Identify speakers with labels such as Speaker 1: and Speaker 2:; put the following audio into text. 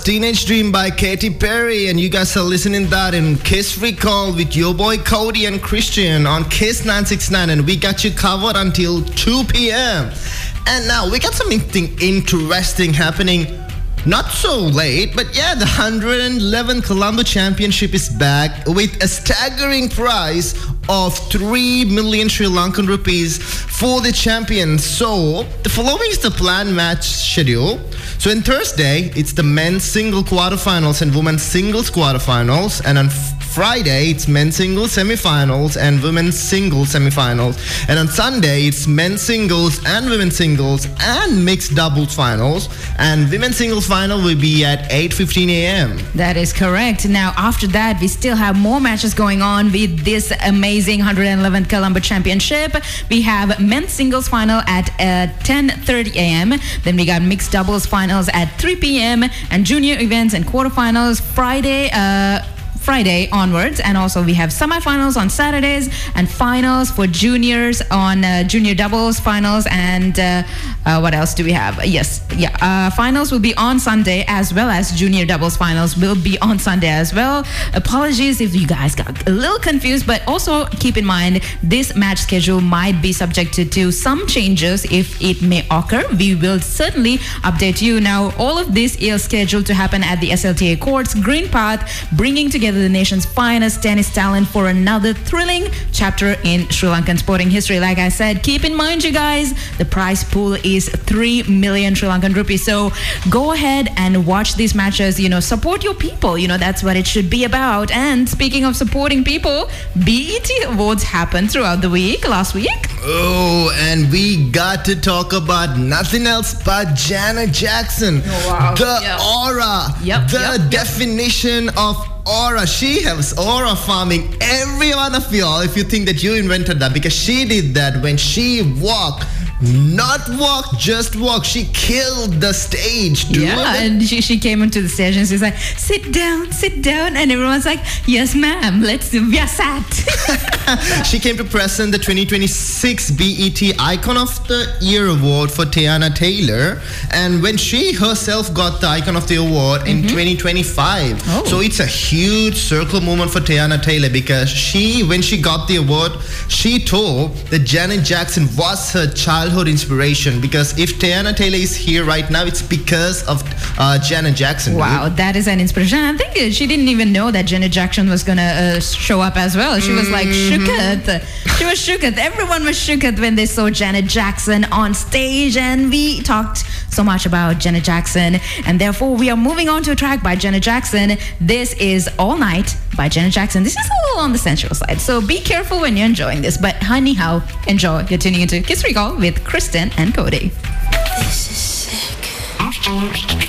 Speaker 1: Teenage Dream by Katy Perry, and you guys are listening that in Kiss Recall with your boy Cody and Christian on Kiss 969, and we got you covered until 2 p.m. And now we got something interesting happening. Not so late, but yeah, the 111 Colombo Championship is back with a staggering prize of 3 million Sri Lankan rupees for the champions. So, the following is the planned match schedule. So, on Thursday, it's the men's single quarterfinals and women's singles quarterfinals. And on Friday, it's men's singles semifinals and women's singles semifinals. And on Sunday, it's men's singles and women's singles and mixed doubles finals. And women's singles final will be at 8:15 a.m.
Speaker 2: That is correct. Now, after that, we still have more matches going on with this amazing 111th Colombo Championship. We have men's singles final at 10:30 a.m. Then we got mixed doubles finals at 3 p.m. and junior events and quarterfinals Friday onwards, and also we have semifinals on Saturdays and finals for juniors on junior doubles finals, and what else do we have? Finals will be on Sunday, as well as junior doubles finals will be on Sunday as well. Apologies if you guys got a little confused, but also keep in mind this match schedule might be subjected to some changes if it may occur. We will certainly update you. Now, all of this is scheduled to happen at the SLTA Courts Green Path, bringing together the nation's finest tennis talent for another thrilling chapter in Sri Lankan sporting history. Like I said, keep in mind, you guys, the prize pool is 3 million Sri Lankan rupees. So go ahead and watch these matches. Support your people. That's what it should be about. And speaking of supporting people, BET Awards happened throughout the week, last week.
Speaker 1: Oh, and we got to talk about nothing else but Janet Jackson.
Speaker 2: Oh, wow.
Speaker 1: The aura. Definition of aura. She has aura farming every one of y'all if you think that you invented that, because she did that when she walked. Not walk, just walk. She killed the stage, dude.
Speaker 2: Yeah, and she came into the stage and she's like, sit down. And everyone's like, yes, ma'am, we are sat.
Speaker 1: She came to present the 2026 BET Icon of the Year award for Teyana Taylor. And when she herself got the Icon of the Award in 2025.
Speaker 2: Oh.
Speaker 1: So it's a huge circle moment for Teyana Taylor, because when she got the award, she told that Janet Jackson was her childhood inspiration, because if Teyana Taylor is here right now, it's because of Janet Jackson.
Speaker 2: Wow,
Speaker 1: dude.
Speaker 2: That is an inspiration. I think she didn't even know that Janet Jackson was gonna show up as well. She was like shooketh. She was shooketh. Everyone was shooketh when they saw Janet Jackson on stage, and we talked so much about Janet Jackson, and therefore we are moving on to a track by Janet Jackson. This is All Night by Janet Jackson. This is a little on the sensual side, so be careful when you're enjoying this, but anyhow, enjoy. You're tuning into Kiss Recall with Kristen and Cody.
Speaker 3: This is sick.